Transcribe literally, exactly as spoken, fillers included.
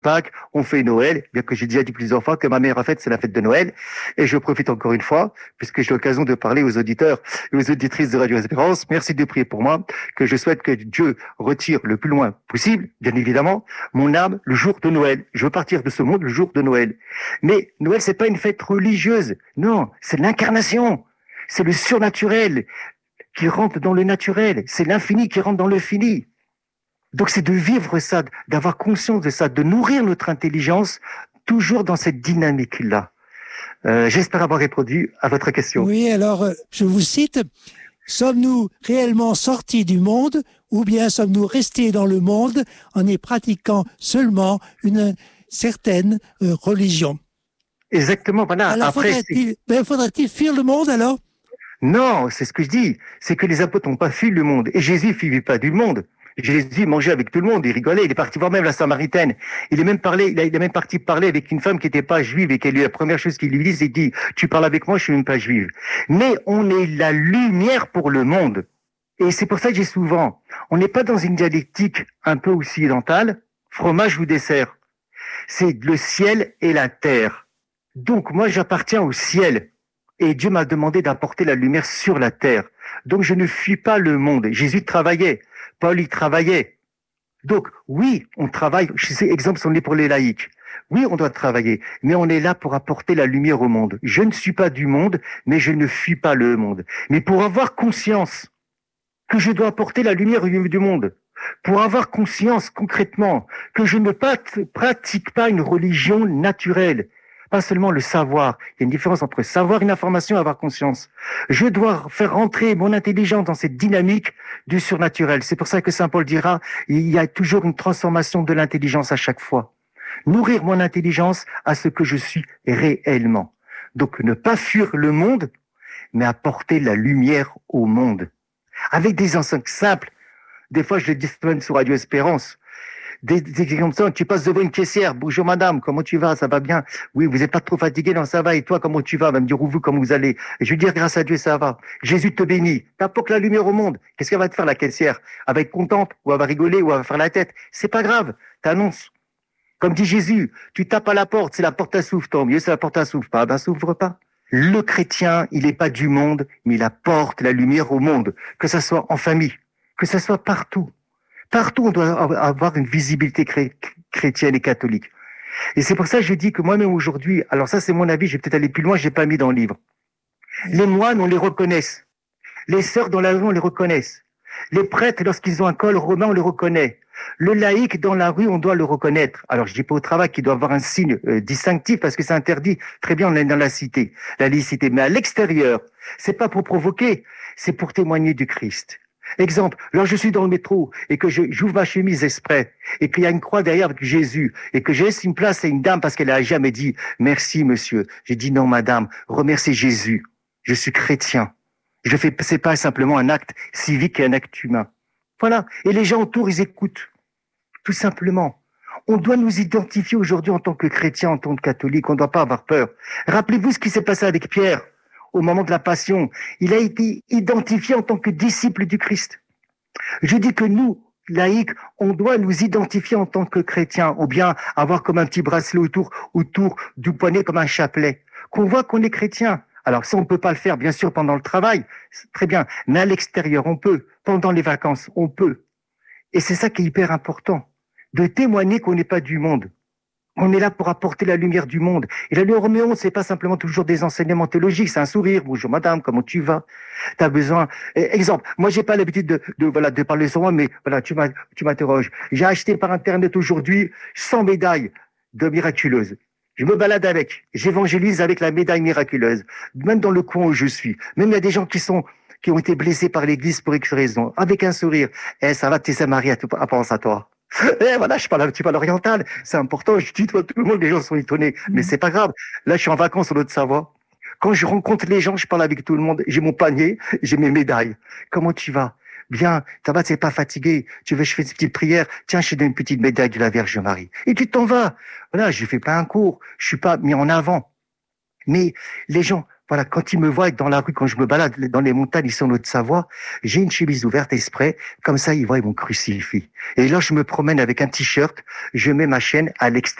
Pâques, on fait Noël, bien que j'ai déjà dit plusieurs fois que ma meilleure fête, c'est la fête de Noël. Et je profite encore une fois, puisque j'ai l'occasion de parler aux auditeurs et aux auditrices de Radio Espérance. Merci de prier pour moi, que je souhaite que Dieu retire le plus loin possible, bien évidemment, mon âme le jour de Noël. Je veux partir de ce monde le jour de Noël. Mais Noël, c'est pas une fête religieuse. Non, c'est l'incarnation. C'est le surnaturel qui rentre dans le naturel. C'est l'infini qui rentre dans le fini. Donc c'est de vivre ça, d'avoir conscience de ça, de nourrir notre intelligence toujours dans cette dynamique-là. Euh, j'espère avoir répondu à votre question. Oui, alors je vous cite, sommes-nous réellement sortis du monde ou bien sommes-nous restés dans le monde en y pratiquant seulement une certaine euh, religion? Exactement, voilà. Alors Après, faudrait-il, ben, faudrait-il fuir le monde alors? Non, c'est ce que je dis. C'est que les apôtres n'ont pas fui le monde. Et Jésus ne fuyait pas du monde. Jésus mangeait avec tout le monde, il rigolait, il est parti voir même la Samaritaine. Il est même parlé, il, a, il est même parti parler avec une femme qui n'était pas juive et qui lui, la première chose qu'il lui dit, c'est dit, tu parles avec moi, je suis même pas juive. Mais on est la lumière pour le monde. Et c'est pour ça que j'ai souvent, on n'est pas dans une dialectique un peu occidentale, fromage ou dessert. C'est le ciel et la terre. Donc moi j'appartiens au ciel. Et Dieu m'a demandé d'apporter la lumière sur la terre. Donc je ne fuis pas le monde. Jésus travaillait. Paul y travaillait. Donc oui, on travaille. Je sais, exemple, si on est pour les laïcs. Oui, on doit travailler, mais on est là pour apporter la lumière au monde. Je ne suis pas du monde, mais je ne fuis pas le monde. Mais pour avoir conscience que je dois apporter la lumière au milieu du monde, pour avoir conscience concrètement que je ne pratique pas une religion naturelle, pas seulement le savoir. Il y a une différence entre savoir une information et avoir conscience. Je dois faire rentrer mon intelligence dans cette dynamique du surnaturel. C'est pour ça que Saint Paul dira, il y a toujours une transformation de l'intelligence à chaque fois. Nourrir mon intelligence à ce que je suis réellement. Donc ne pas fuir le monde, mais apporter la lumière au monde. Avec des enseignes simples. Des fois, je le dis même sur Radio Espérance. Des, des comme ça, tu passes devant une caissière, bonjour madame, comment tu vas, ça va bien? Oui, vous n'êtes pas trop fatigué, non, ça va, et toi, comment tu vas? Elle va me dire, ou vous, comment vous allez? Et je vais dire, grâce à Dieu, ça va. Jésus te bénit, t'apportes la lumière au monde. Qu'est-ce qu'elle va te faire, la caissière? Elle va être contente, ou elle va rigoler, ou elle va faire la tête. C'est pas grave, t'annonces. Comme dit Jésus, tu tapes à la porte, si la porte s'ouvre, tant mieux, si la porte s'ouvre pas, ben s'ouvre pas. Le chrétien, il n'est pas du monde, mais il apporte la lumière au monde, que ça soit en famille, que ça soit partout. Partout, on doit avoir une visibilité chré- chrétienne et catholique. Et c'est pour ça que je dis que moi-même aujourd'hui, alors ça c'est mon avis, je vais peut-être aller plus loin, je n'ai pas mis dans le livre. Les moines, on les reconnaisse. Les sœurs dans la rue, on les reconnaisse. Les prêtres, lorsqu'ils ont un col romain, on les reconnaît. Le laïc dans la rue, on doit le reconnaître. Alors je dis pas au travail qu'il doit avoir un signe euh, distinctif parce que c'est interdit. Très bien, on est dans la cité, la laïcité. Mais à l'extérieur, c'est pas pour provoquer, c'est pour témoigner du Christ. Exemple, lorsque je suis dans le métro et que je, j'ouvre ma chemise exprès et qu'il y a une croix derrière avec Jésus et que je laisse une place à une dame parce qu'elle a jamais dit « Merci monsieur ». J'ai dit « Non madame, remerciez Jésus, je suis chrétien ». Je fais, c'est pas simplement un acte civique et un acte humain. Voilà. Et les gens autour, ils écoutent. Tout simplement. On doit nous identifier aujourd'hui en tant que chrétiens, en tant que catholiques. On ne doit pas avoir peur. Rappelez-vous ce qui s'est passé avec Pierre au moment de la Passion. Il a été identifié en tant que disciple du Christ. Je dis que nous, laïcs, on doit nous identifier en tant que chrétiens, ou bien avoir comme un petit bracelet autour, autour du poignet comme un chapelet. Qu'on voit qu'on est chrétien. Alors ça, on ne peut pas le faire, bien sûr, pendant le travail. Très bien. Mais à l'extérieur, on peut. Pendant les vacances, on peut. Et c'est ça qui est hyper important. De témoigner qu'on n'est pas du monde. On est là pour apporter la lumière du monde. Et la lumière au monde, c'est pas simplement toujours des enseignements théologiques, c'est un sourire. Bonjour madame, comment tu vas? T'as besoin. Et, exemple, moi j'ai pas l'habitude de, de voilà de parler sur moi, mais voilà, tu m'as, tu m'interroges. J'ai acheté par internet aujourd'hui cent médailles de miraculeuses. Je me balade avec, j'évangélise avec la médaille miraculeuse, même dans le coin où je suis. Même il y a des gens qui sont qui ont été blessés par l'Église pour X raison, avec un sourire. Eh, ça va, t'es Saint-Marie, à pense à toi. Eh, voilà, je parle un petit peu l'oriental, c'est important, je tutoie tout le monde, les gens sont étonnés, mmh. Mais c'est pas grave. Là, je suis en vacances en Haute-Savoie. Quand je rencontre les gens, je parle avec tout le monde, j'ai mon panier, j'ai mes médailles. Comment tu vas? Bien, ça va, tu n'es pas fatigué, tu veux, je fais une petite prière, tiens, je te donne une petite médaille de la Vierge Marie. Et tu t'en vas. Voilà, je fais pas un cours, je suis pas mis en avant. Mais les gens, Voilà, quand ils me voient dans la rue, quand je me balade dans les montagnes ici en Haute-Savoie, j'ai une chemise ouverte exprès, comme ça ils voient, ils vont crucifier. Et là, je me promène avec un t-shirt, je mets ma chaîne à l'extérieur.